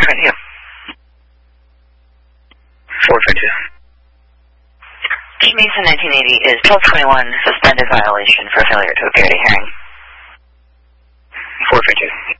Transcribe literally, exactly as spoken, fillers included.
twenty. four twenty. Jim Mason, nineteen eighty, is twelve twenty-one suspended violation for failure to appear at a hearing. four twenty.